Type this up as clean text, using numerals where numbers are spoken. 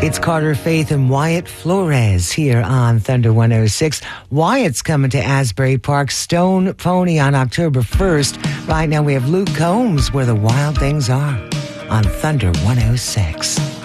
It's Carter Faith and Wyatt Flores here on Thunder 106. Wyatt's coming to Asbury Park Stone Pony on October 1st. Right now we have Luke Combs, Where the Wild Things Are, on Thunder 106.